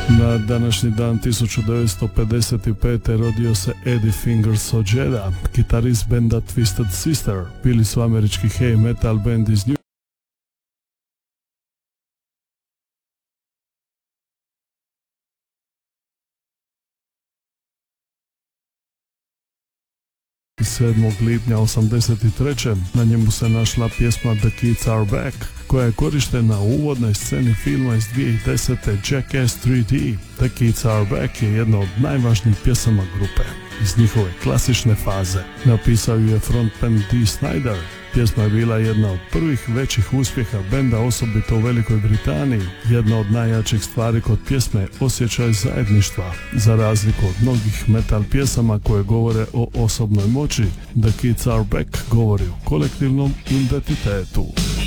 Na današnji dan 1955. rodio se Eddie Fingers Ojeda, gitarist benda Twisted Sister. Bili su američki heavy metal band iz New 7. lipnja 1983. Na njemu se našla pjesma The Kids Are Back, koja je korištena u uvodnoj sceni filma iz 2010. Jackass 3D. The Kids Are Back je jedna od najvažnijih pjesama grupe iz njihove klasične faze. Napisao ju je frontman Dee Snider. Pjesma je bila jedna od prvih većih uspjeha benda, osobito u Velikoj Britaniji. Jedna od najjačih stvari kod pjesme je osjećaj zajedništva. Za razliku od mnogih metal pjesama koje govore o osobnoj moći, The Kids Are Back govori o kolektivnom identitetu.